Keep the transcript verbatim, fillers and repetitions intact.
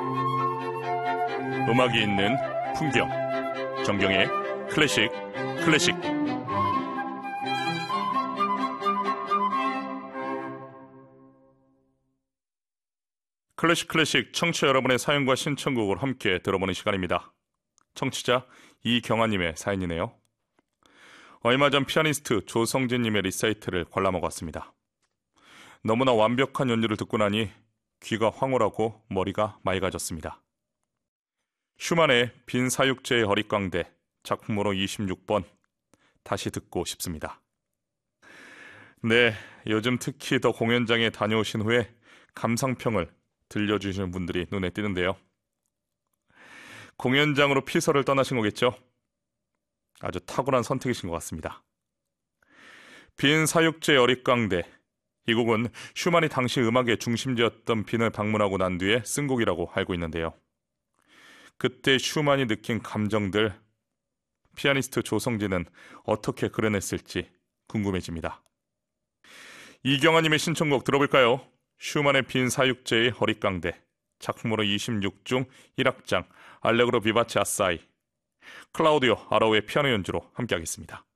음악이 있는 풍경, 정경의 클래식 클래식. 클래식 클래식 청취자 여러분의 사연과 신청곡을 함께 들어보는 시간입니다. 청취자 이경아님의 사연이네요. 얼마 전 피아니스트 조성진님의 리사이트를 관람하고 왔습니다. 너무나 완벽한 연주를 듣고 나니 귀가 황홀하고 머리가 맑아졌습니다. 슈만의 빈 사육제의 허리깡대 작품으로 이십육 번 다시 듣고 싶습니다. 네, 요즘 특히 더 공연장에 다녀오신 후에 감상평을 들려주시는 분들이 눈에 띄는데요. 공연장으로 피서를 떠나신 거겠죠? 아주 탁월한 선택이신 것 같습니다. 빈 사육제의 허리깡대, 이 곡은 슈만이 당시 음악의 중심지였던 빈을 방문하고 난 뒤에 쓴 곡이라고 알고 있는데요. 그때 슈만이 느낀 감정들, 피아니스트 조성진은 어떻게 그려냈을지 궁금해집니다. 이경아님의 신청곡 들어볼까요? 슈만의 빈 사육제의 허리깡대, 작품으로 이십육 중 일 악장 알레그로 비바체 아사이, 클라우디오 아라우의 피아노 연주로 함께하겠습니다.